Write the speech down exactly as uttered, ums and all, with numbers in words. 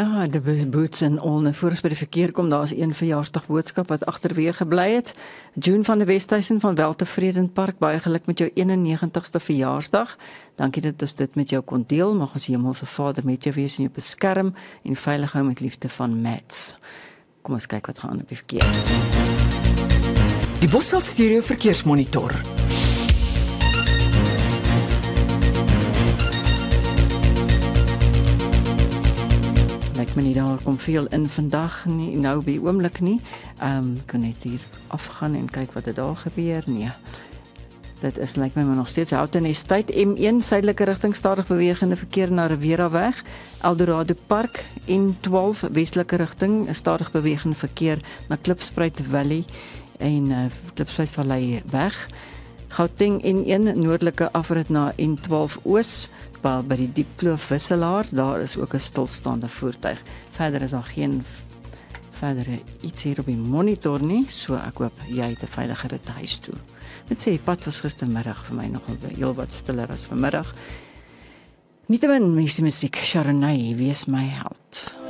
Ja, de boots en all. Voor ons by die verkeer kom, daar is een verjaarsdagboodskap wat agterweë gebly het. June van der Westhuizen van Weltevredenpark, baie geluk met jou eenennegentigste verjaarsdag. Dankie dat ons dit met jou kon deel. Mag ons Hemelse Vader met jou wees en jou beskerm en veilig hou met liefde van Mats. Kom ons kyk wat gaan op die verkeer. Die Bosveld Stereo Verkeersmonitor. Lyk my nie, daar kom veel in vandag nie, nou by die oomblik nie. Um, ek kan net hier afgaan en kyk wat er daar gebeur. Nee, dit is lyk my maar nog steeds Houghton Estate, M een, suidelike rigting stadig bewegende verkeer na Riviera weg, Eldorado Park, N twaalf, westelike rigting, stadig bewegende verkeer na Klipspruit Valley en uh, Klipspruit Valley weg. Gauteng N een, noordelike afrit na N twaalf Oos, by die Diepkloof Wisselaar, daar is ook 'n stilstaande voertuig. Verder is daar geen verdere iets hier op die monitor nie, so ek hoop jy het 'n veilige rit huis toe. Ek moet sê, die pad was gistermiddag vir my nogal heel wat stiller as vanmiddag. Nietemin, mens die musiek, Sharonay, wees my held.